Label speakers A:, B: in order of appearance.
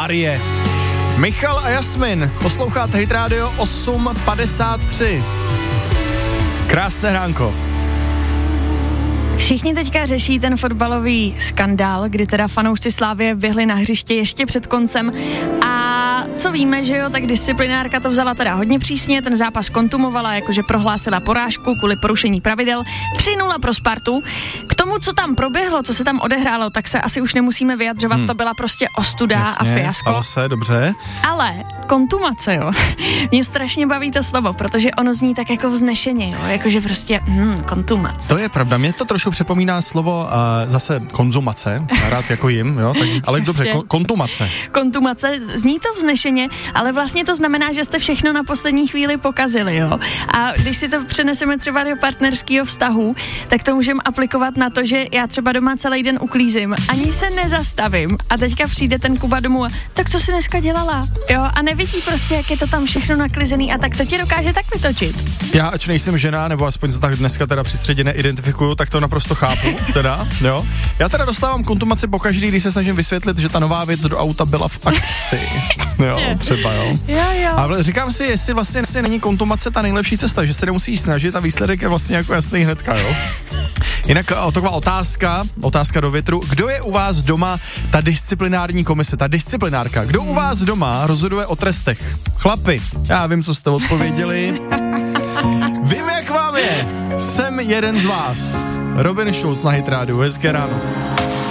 A: Marie. Michal a Jasmin, posloucháte Hit Radio 8:53. Krásné ránko.
B: Všichni teďka řeší ten fotbalový skandál, kdy teda fanoušci Slavie běhli na hřiště ještě před koncem a co víme, že jo, tak disciplinárka to vzala teda hodně přísně, ten zápas kontumovala, jakože prohlásila porážku kvůli porušení pravidel, 3-0 pro Spartu. K tomu, co tam proběhlo, co se tam odehrálo, tak se asi už nemusíme vyjadřovat, to byla prostě ostuda. Jasně, a fiasko.
A: Stalo se, dobře.
B: Ale kontumace, jo, mě strašně baví to slovo, protože ono zní tak jako vznešeně, jo, jakože prostě kontumace.
A: To je pravda, mě to trošku připomíná slovo zase konzumace, rád jako jim, jo, tak, ale dobře, kontumace.
B: Kontumace, zní to vznešeně, ale vlastně to znamená, že jste všechno na poslední chvíli pokazili, jo. A když si to přeneseme třeba do partnerského vztahu, tak to můžeme aplikovat na to, že já třeba doma celý den uklízím, ani se nezastavím a teďka přijde ten Kuba domů a tak co jsi dneska dělala, jo, a nevidí prostě, jak je to tam všechno naklizený a tak to ti dokáže tak vytočit. Já,
A: ač nejsem žena, nebo aspoň se tak dneska teda při středě neidentifikuju, tak to naprosto chápu, teda, jo. Já teda dostávám kontumaci pokaždý, když se snažím vysvětlit, že ta nová věc do auta byla v akci. Jo, třeba, jo.
B: Jo.
A: Ale říkám si, jestli vlastně není kontumace ta nejlepší cesta, že se nemusíš snažit a výsledek je vlastně jako jasný hnedka, jo. Jinak taková otázka do větru. Kdo je u vás doma ta disciplinární komise, ta disciplinárka? Kdo u vás doma rozhoduje o trestech? Chlapi, já vím, co jste odpověděli. Vím, jak vám je. Jsem jeden z vás. Robin Schulz na Hit Radio. Hezké ráno.